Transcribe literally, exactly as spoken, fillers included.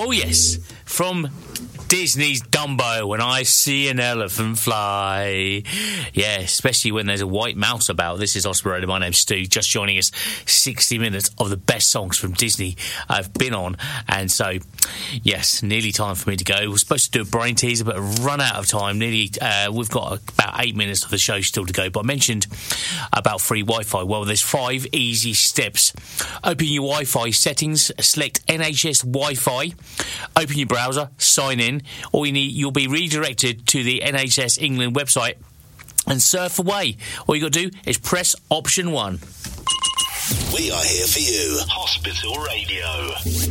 Oh, yes, from Disney's Dumbo, When I See an Elephant Fly. Yeah, especially when there's a white mouse about. This is Osprey. My name's Stu, just joining us. sixty minutes of the best songs from Disney I've been on. And so, yes, nearly time for me to go. We're supposed to do a brain teaser, but I've run out of time. Nearly, uh, we've got about eight minutes of the show still to go. But I mentioned about free Wi-Fi. Well, there's five easy steps. Open your Wi-Fi settings, select N H S Wi-Fi, open your browser, sign in. All you need, you'll be redirected to the N H S England website and surf away. All you got to do is press option one. We are here for you. Hospital Radio.